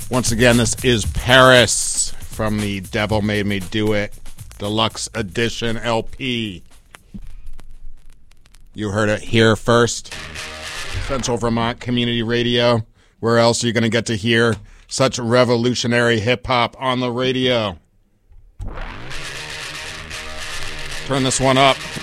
Once again, this is Paris from the Devil Made Me Do It Deluxe Edition LP. You heard it here first. Central Vermont Community Radio. Where else are you going to get to hear such revolutionary hip-hop on the radio? Turn this one up.